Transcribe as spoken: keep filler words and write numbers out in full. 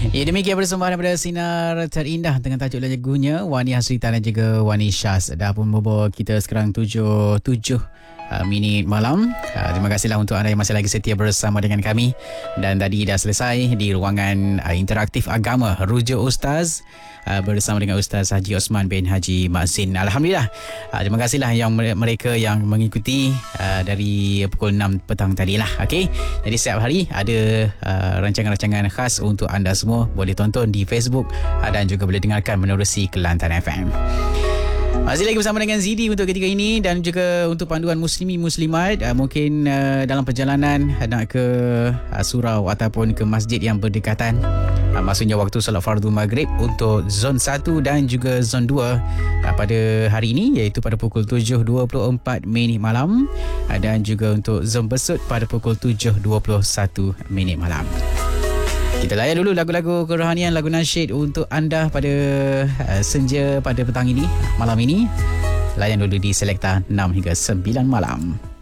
Ya, demikian persembahan daripada Sinar Terindah dengan tajuk lagunya Wani Hasrita dan juga Wani Syaz. Dah pun membawa kita sekarang tujuh tujuh uh, minit malam. Uh, terima kasihlah untuk anda yang masih lagi setia bersama dengan kami. Dan tadi dah selesai di ruangan uh, interaktif agama Rujuk Ustaz uh, bersama dengan Ustaz Haji Osman bin Haji Mazin. Alhamdulillah. Uh, terima kasihlah yang mereka yang mengikuti uh, dari pukul enam petang tadilah. Okey. Jadi setiap hari ada uh, rancangan-rancangan khas untuk anda semua. Boleh tonton di Facebook uh, dan juga boleh dengarkan menerusi Kelantan F M. Masih lagi bersama dengan Zidi untuk ketika ini dan juga untuk panduan muslimi muslimat uh, mungkin uh, dalam perjalanan nak ke uh, surau ataupun ke masjid yang berdekatan, uh, maksudnya waktu solat fardu maghrib untuk zon satu dan juga zon dua uh, pada hari ini, iaitu pada pukul tujuh dua puluh empat minit malam uh, dan juga untuk zon besut pada pukul tujuh dua puluh satu minit malam. Kita layan dulu lagu-lagu kerohanian, lagu nasyid untuk anda pada uh, senja pada petang ini, malam ini. Layan dulu di Selekta enam hingga sembilan malam.